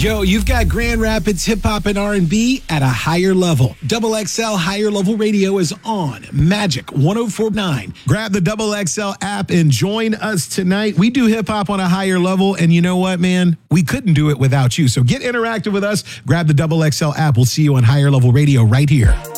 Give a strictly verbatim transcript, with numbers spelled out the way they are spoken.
Yo, you've got Grand Rapids hip hop and R and B at a higher level. Double X L Higher Level Radio is on Magic one oh four point nine. Grab the Double X L app and join us tonight. We do hip hop on a higher level, and you know what, man? We couldn't do it without you. So get interactive with us. Grab the Double X L app. We'll see you on Higher Level Radio right here.